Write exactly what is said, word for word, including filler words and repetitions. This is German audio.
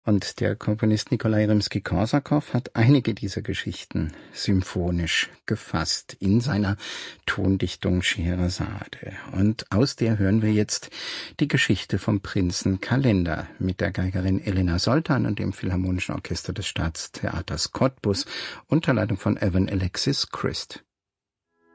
Und der Komponist Nikolai Rimski-Korsakow hat einige dieser Geschichten symphonisch gefasst in seiner Tondichtung Scheherazade. Und aus der hören wir jetzt die Geschichte vom Prinzen Kalender mit der Geigerin Elena Soltan und dem Philharmonischen Orchester des Staatstheaters Cottbus unter Leitung von Evan Alexis Christ.